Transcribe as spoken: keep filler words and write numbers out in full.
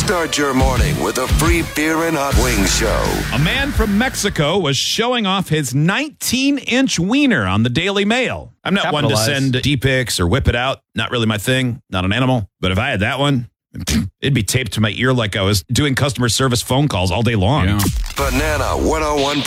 Start your morning with a free beer and hot wings show. A man from Mexico was showing off his nineteen-inch wiener on the Daily Mail. I'm not one to send D-pics or whip it out. Not really my thing. Not an animal. But if I had that one, it'd be taped to my ear like I was doing customer service phone calls all day long. Yeah. Banana one oh one